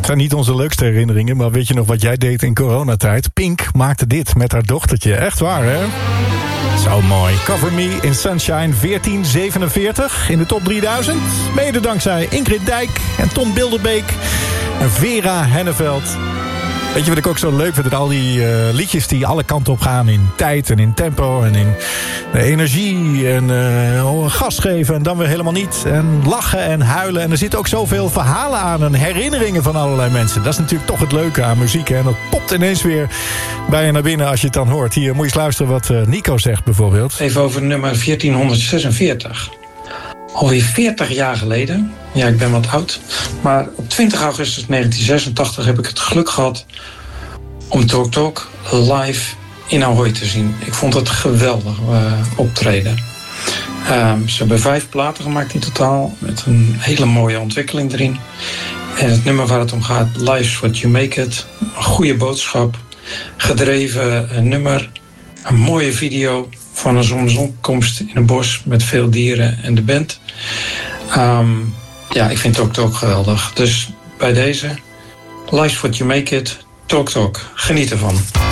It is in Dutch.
zijn niet onze leukste herinneringen, maar weet je nog wat jij deed in coronatijd? Pink maakte dit met haar dochtertje. Echt waar, hè? Zo mooi. Cover Me in Sunshine 1447 in de top 3000. Mede dankzij Ingrid Dijk en Tom Bilderbeek en Vera Henneveld. Weet je wat ik ook zo leuk vind? Dat al die liedjes die alle kanten op gaan in tijd en in tempo en in energie en gas geven en dan weer helemaal niet. En lachen en huilen. En er zitten ook zoveel verhalen aan en herinneringen van allerlei mensen. Dat is natuurlijk toch het leuke aan muziek. Hè? En dat popt ineens weer bij je naar binnen als je het dan hoort. Hier moet je eens luisteren wat Nico zegt bijvoorbeeld. Even over nummer 1446. Alweer 40 jaar geleden. Ja, ik ben wat oud. Maar op 20 augustus 1986 heb ik het geluk gehad om Talk Talk live in Ahoy te zien. Ik vond het geweldig optreden. Ze hebben 5 platen gemaakt in totaal, met een hele mooie ontwikkeling erin. En het nummer waar het om gaat, Life's What You Make It. Een goede boodschap, gedreven nummer, een mooie video van een zonsopkomst in een bos met veel dieren en de band. Ja, ik vind Talk Talk geweldig. Dus bij deze, Life's What You Make It, Talk Talk. Geniet ervan.